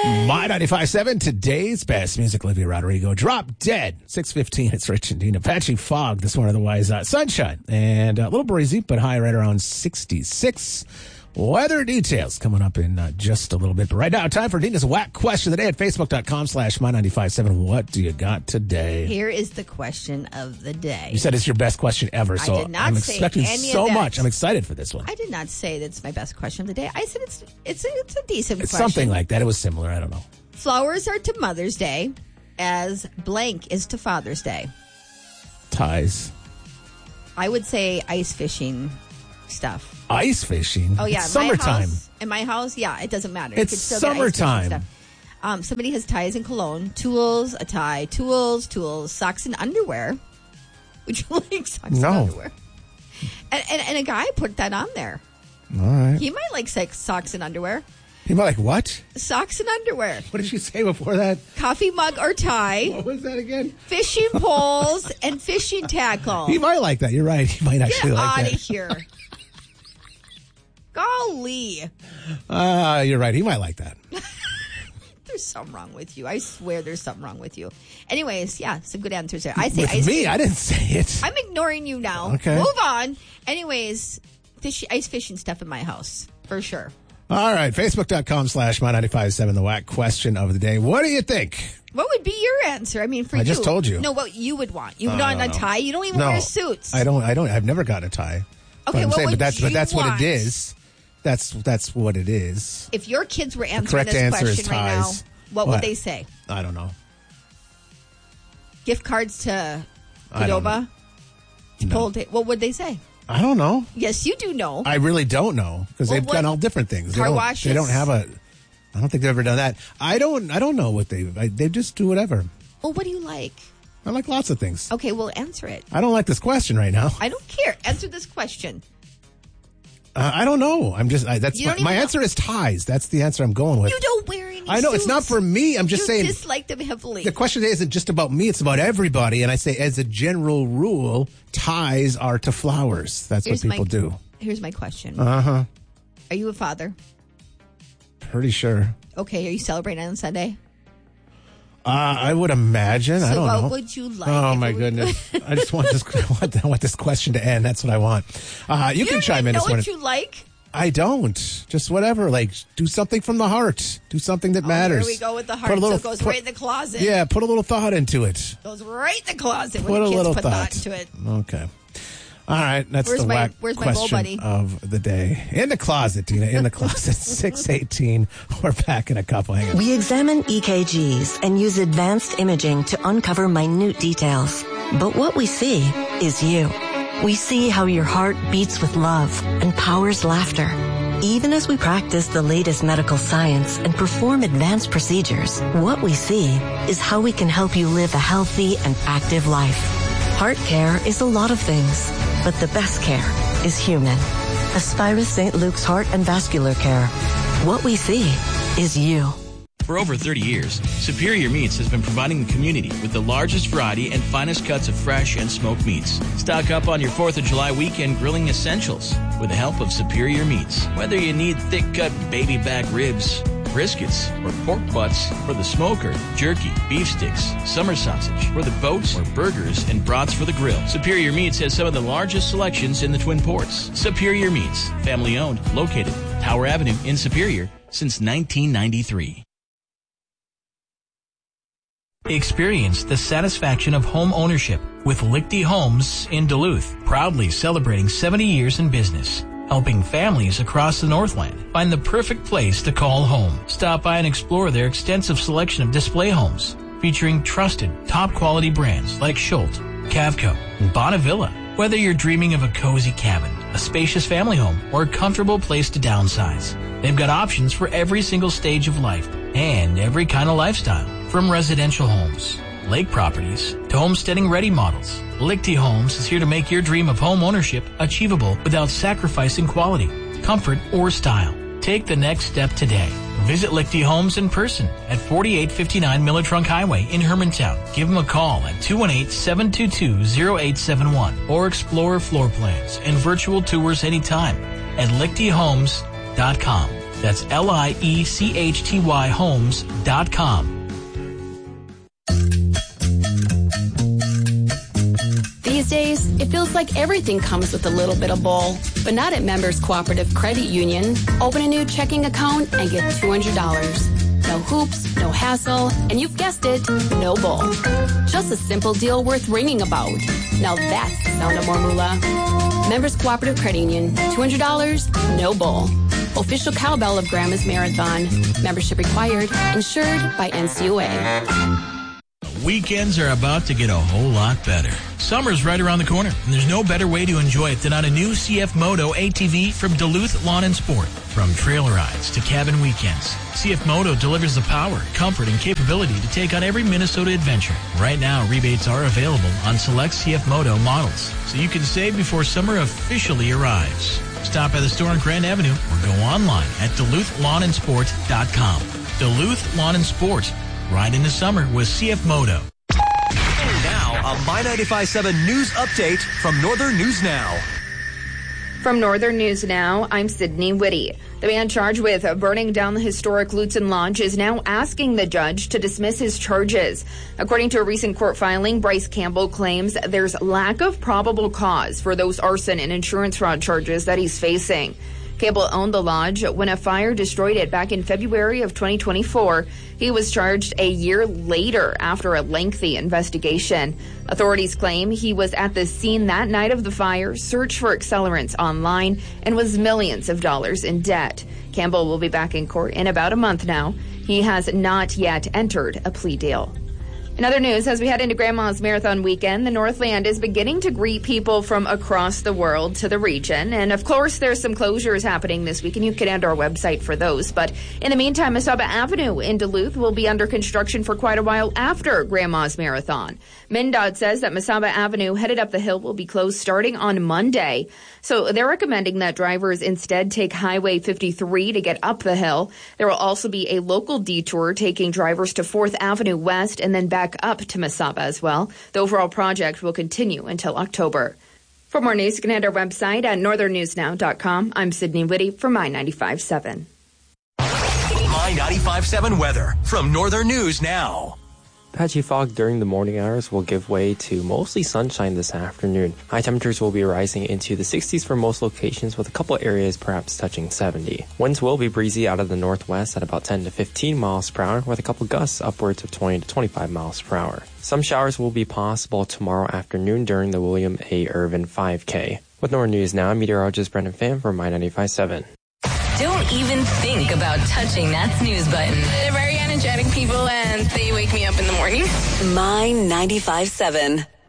My 95.7, today's best music, Olivia Rodrigo. Drop Dead, 6:15. It's Rich and Dean. Patchy fog this morning, otherwise sunshine. And a little breezy, but high right around 66. Weather details coming up in just a little bit. But right now, time for Dina's whack question of the day at facebook.com/my957. What do you got today? Here is the question of the day. You said it's your best question ever, so I did not I'm say expecting any so of that. much. I'm excited for this one. I did not say that's my best question of the day. I said it's a decent It's question. something like that. It was similar. I don't know. Flowers are to Mother's Day as blank is to Father's Day. Ties. I would say ice fishing stuff. Ice fishing? Oh, yeah. It's summertime. In my house, yeah, it doesn't matter. It's you can still get ice fishing summertime. stuff. Somebody has ties and cologne, tools, a tie, tools, socks and underwear. Would you like socks and underwear? And a guy put that on there. All right. He might like socks and underwear. He might like what? Socks and underwear. What did you say before that? Coffee mug or tie. What was that again? Fishing poles and fishing tackle. He might like that. You're right. He might actually Get like that. out of here. Golly. You're right. He might like that. There's something wrong with you. I swear there's something wrong with you. Anyways, yeah, some good answers there. I say With ice me, fishing. I didn't say it. I'm ignoring you now. Okay. Move on. Anyways, ice fishing stuff in my house. For sure. All right. Facebook.com/my957, the whack question of the day. What do you think? What would be your answer? I mean, for you. I just told you. No, what you would want. You would want a tie. You don't even No, wear suits. I don't. I've never got a tie. Okay, what would that's you what want? it is. That's what it is. If your kids were answering correct this answer is question right now, ties. what would they say? I don't know. Gift cards to I don't Qdoba? No. What would they say? I don't know. Yes, you do know. I really don't know because they've done all different things. Car They washes? don't have a. I don't think they've ever done that. I don't know what they just do whatever. Well, what do you like? I like lots of things. Okay, well, answer it. I don't like this question right now. I don't care. Answer this question. I don't know. I'm just. That's You don't my even answer is ties. That's the answer I'm going with. You don't wear any I know it's not suits. for me. I'm just saying. You dislike them heavily. The question isn't just about me. It's about everybody. And I say, as a general rule, ties are to flowers. That's what people do. Here's my question. Uh-huh. Are you a father? Pretty sure. Okay, are you celebrating on Sunday? I would imagine. I don't know. So what would you like? Oh, if my it was- goodness. I just want I want this question to end. That's what I want. You can chime in know this morning. what you like? I don't. Just whatever. Like, do something from the heart. Do something that matters. Here we go with the heart. Put a little, So it goes right in the closet. Yeah, put a little thought into it. Goes right in the closet Put when a the kids little put thought into it. Okay. All right. That's Where's the my- whack where's my bow question buddy? of the day. In the closet, Tina. In the closet. 6:18. We're back in a couple. Hang on. We examine EKGs and use advanced imaging to uncover minute details. But what we see is you. We see how your heart beats with love and powers laughter. Even as we practice the latest medical science and perform advanced procedures, what we see is how we can help you live a healthy and active life. Heart care is a lot of things, but the best care is human. Aspirus St. Luke's Heart and Vascular Care. What we see is you. For over 30 years, Superior Meats has been providing the community with the largest variety and finest cuts of fresh and smoked meats. Stock up on your 4th of July weekend grilling essentials with the help of Superior Meats. Whether you need thick-cut baby back ribs, briskets, or pork butts for the smoker, jerky, beef sticks, summer sausage for the boats, or burgers and brats for the grill, Superior Meats has some of the largest selections in the Twin Ports. Superior Meats, family-owned, located Tower Avenue in Superior since 1993. Experience the satisfaction of home ownership with Lichty Homes in Duluth, proudly celebrating 70 years in business, helping families across the Northland find the perfect place to call home. Stop by and explore their extensive selection of display homes, featuring trusted, top-quality brands like Schultz, Cavco, and Bonnevilla. Whether you're dreaming of a cozy cabin, a spacious family home, or a comfortable place to downsize, they've got options for every single stage of life and every kind of lifestyle. From residential homes, lake properties, to homesteading-ready models, Lichty Homes is here to make your dream of home ownership achievable without sacrificing quality, comfort, or style. Take the next step today. Visit Lichty Homes in person at 4859 Miller Trunk Highway in Hermantown. Give them a call at 218-722-0871 or explore floor plans and virtual tours anytime at lichtyhomes.com. That's LIECHTY homes.com. These days, it feels like everything comes with a little bit of bull, but not at Members Cooperative Credit Union. Open a new checking account and get $200. No hoops, no hassle, and you've guessed it, no bull. Just a simple deal worth ringing about. Now that's the sound of more moolah. Members Cooperative Credit Union, $200, no bull. Official cowbell of Grandma's Marathon. Membership required. Insured by NCUA. Weekends are about to get a whole lot better. Summer's right around the corner, and there's no better way to enjoy it than on a new CF Moto ATV from Duluth Lawn and Sport. From trail rides to cabin weekends, CF Moto delivers the power, comfort, and capability to take on every Minnesota adventure. Right now, rebates are available on select CF Moto models, so you can save before summer officially arrives. Stop by the store on Grand Avenue or go online at DuluthLawnandSport.com. Duluth Lawn and Sport. Ride into summer with CF Moto. Now, a My 95.7 News update from Northern News Now. From Northern News Now, I'm Sydney Whitty. The man charged with burning down the historic Lutsen Lodge is now asking the judge to dismiss his charges. According to a recent court filing, Bryce Campbell claims there's lack of probable cause for those arson and insurance fraud charges that he's facing. Campbell owned the lodge when a fire destroyed it back in February of 2024. He was charged a year later after a lengthy investigation. Authorities claim he was at the scene that night of the fire, searched for accelerants online, and was millions of dollars in debt. Campbell will be back in court in about a month now. He has not yet entered a plea deal. In other news, as we head into Grandma's Marathon weekend, the Northland is beginning to greet people from across the world to the region. And of course, there's some closures happening this week, and you can head to our website for those. But in the meantime, Mesaba Avenue in Duluth will be under construction for quite a while after Grandma's Marathon. MnDOT says that Mesaba Avenue headed up the hill will be closed starting on Monday. So they're recommending that drivers instead take Highway 53 to get up the hill. There will also be a local detour taking drivers to 4th Avenue West and then back up to Mesaba as well. The overall project will continue until October. For more news, you can head to our website at northernnewsnow.com. I'm Sydney Whitty for My 95.7. My 95.7 weather from Northern News Now. Patchy fog during the morning hours will give way to mostly sunshine this afternoon. High temperatures will be rising into the 60s for most locations, with a couple areas perhaps touching 70. Winds will be breezy out of the northwest at about 10 to 15 miles per hour, with a couple gusts upwards of 20 to 25 miles per hour. Some showers will be possible tomorrow afternoon during the William A. Irvin 5K. With Northern News Now, I'm meteorologist Brendan Pham for My 95.7. Don't even think about touching that snooze button. They're very energetic people, and they wake me up in the morning. My 95.7.